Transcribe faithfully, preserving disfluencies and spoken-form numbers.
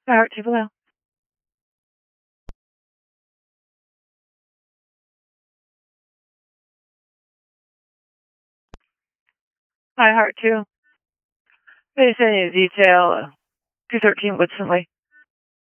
I heart two below. I heart two. Please send me a detail. two thirteen Woodson Way.